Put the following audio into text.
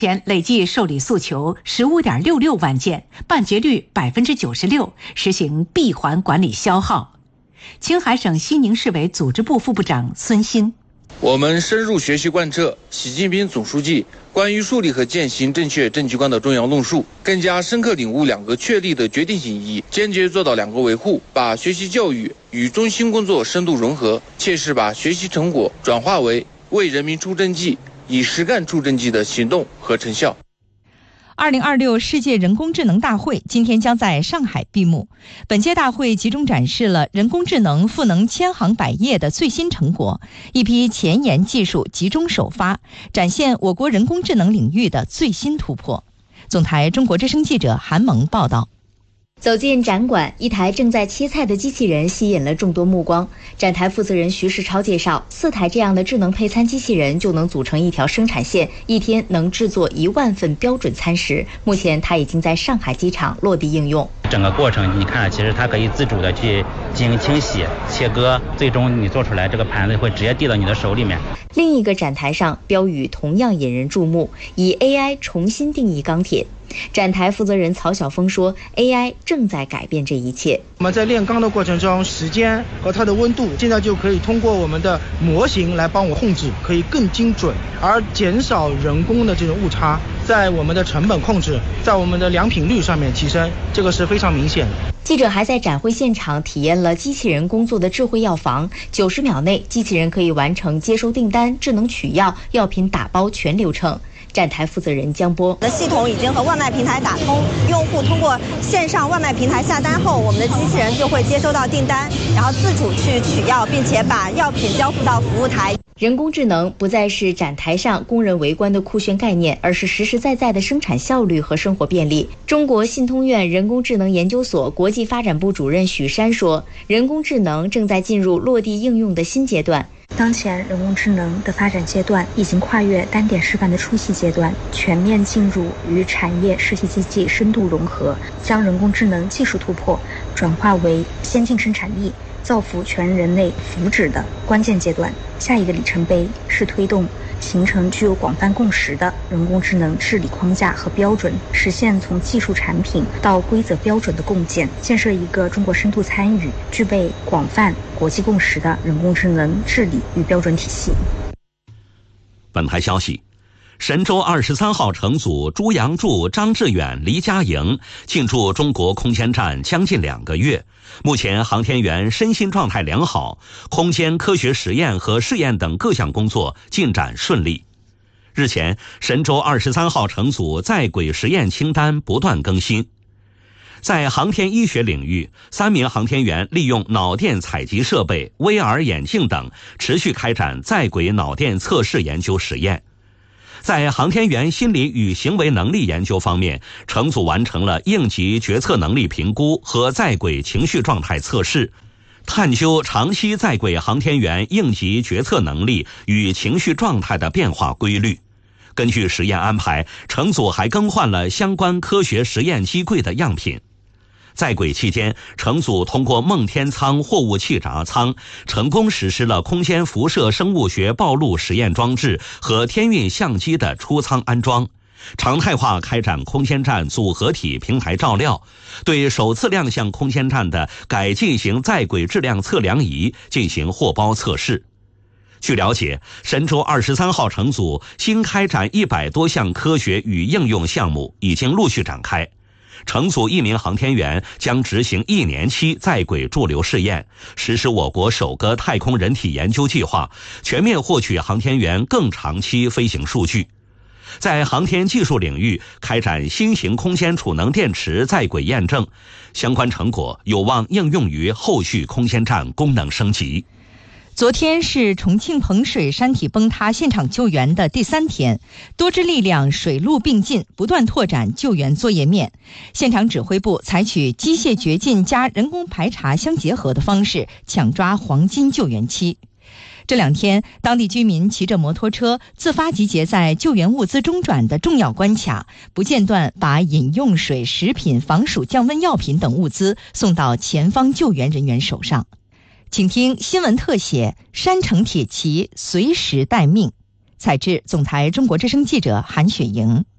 前累计受理诉求15.66万件，办结率96%，实行闭环管理消耗。青海省西宁市委组织部副部长孙鑫： 我们深入学习贯彻习近平总书记关于树立和践行正确政绩观的重要论述，更加深刻领悟两个确立的决定性意义，坚决做到两个维护，把学习教育与中心工作深度融合，切实把学习成果转化为人民出政绩、以实干出政绩的行动和成效。 2026世界人工智能大会今天将在上海闭幕。本届大会集中展示了人工智能赋能千行百业的最新成果，一批前沿技术集中首发，展现我国人工智能领域的最新突破。总台中国之声记者韩萌报道。 走进展馆，一台正在切菜的机器人吸引了众多目光。展台负责人徐世超介绍，4台这样的智能配餐机器人就能组成一条生产线，一天能制作1万份标准餐食。目前，它已经在上海机场落地应用。 整个过程你看，其实它可以自主的去进行清洗、切割，最终你做出来这个盘子会直接递到你的手里面。 另一个展台上，标语同样引人注目，以 AI 重新定义钢铁。展台负责人曹晓峰说 ，AI 正在改变这一切。 我们在炼钢的过程中，时间和它的温度，现在就可以通过我们的模型来帮我控制，可以更精准，而减少人工的这种误差，在我们的成本控制，在我们的良品率上面提升，这个是非常明显的。 记者还在展会现场体验了机器人工作的智慧药房，90秒内，机器人可以完成接收订单、智能取药、药品打包全流程。站台负责人江波： 我们的系统已经和外卖平台打通，用户通过线上外卖平台下单后，我们的机器人就会接收到订单，然后自主去取药，并且把药品交付到服务台。 人工智能不再是展台上供人围观的酷炫概念，而是实实在在的生产效率和生活便利。中国信通院人工智能研究所国际发展部主任许山说，人工智能正在进入落地应用的新阶段。 当前人工智能的发展阶段已经跨越单点示范的初期阶段，全面进入与产业实体经济深度融合，将人工智能技术突破转化为先进生产力，造福全人类福祉的关键阶段。下一个里程碑是推动形成具有广泛共识的人工智能治理框架和标准，实现从技术产品到规则标准的共建，建设一个中国深度参与、具备广泛国际共识的人工智能治理与标准体系。 本台消息，神舟23号乘组朱杨柱、张志远、黎佳莹进驻中国空间站将近2个月，目前航天员身心状态良好，空间科学实验和试验等各项工作进展顺利。日前，神舟23号乘组在轨实验清单不断更新。在航天医学领域，3名航天员利用脑电采集设备、VR 眼镜等，持续开展在轨脑电测试研究实验。在航天员心理与行为能力研究方面，乘组完成了应急决策能力评估和在轨情绪状态测试，探究长期在轨航天员应急决策能力与情绪状态的变化规律。根据实验安排，乘组还更换了相关科学实验机柜的样品。在轨期间，乘组通过梦天舱货物气闸舱成功实施了空间辐射生物学暴露实验装置和天运相机的出舱安装，常态化开展空间站组合体平台照料，对首次亮相空间站的改进型在轨质量测量仪进行货包测试。据了解，神舟23号乘组新开展100多项科学与应用项目已经陆续展开。乘组1名航天员将执行1年期在轨驻留试验，实施我国首个太空人体研究计划，全面获取航天员更长期飞行数据。在航天技术领域开展新型空间储能电池在轨验证，相关成果有望应用于后续空间站功能升级。 昨天是重庆彭水山体崩塌现场救援的第3天，多支力量水陆并进，不断拓展救援作业面。现场指挥部采取机械掘进加人工排查相结合的方式，抢抓黄金救援期。这2天，当地居民骑着摩托车自发集结在救援物资中转的重要关卡，不间断把饮用水、食品、防暑降温药品等物资送到前方救援人员手上。请听新闻特写：山城铁骑随时待命。采制总台中国之声记者韩雪莹。